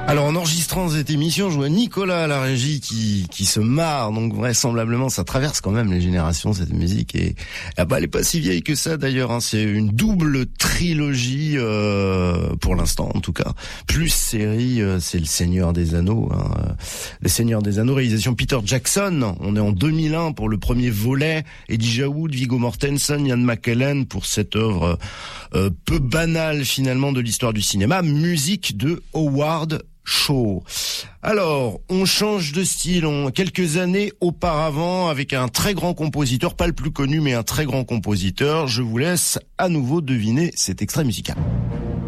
Alors en enregistrant cette émission, je vois Nicolas à la régie qui se marre, donc vraisemblablement ça traverse quand même les générations cette musique et elle est pas si vieille que ça d'ailleurs, hein. C'est une double trilogie pour l'instant en tout cas, plus série, c'est le Seigneur des Anneaux, hein. Le Seigneur des Anneaux, réalisation Peter Jackson. On est en 2001 pour le premier volet, Elijah Wood, Viggo Mortensen, Ian McKellen pour cette œuvre peu banale finalement de l'histoire du cinéma, musique de Howard Shaw. Alors, on change de style. Quelques années auparavant, avec un très grand compositeur, pas le plus connu, mais un très grand compositeur, je vous laisse à nouveau deviner cet extrait musical.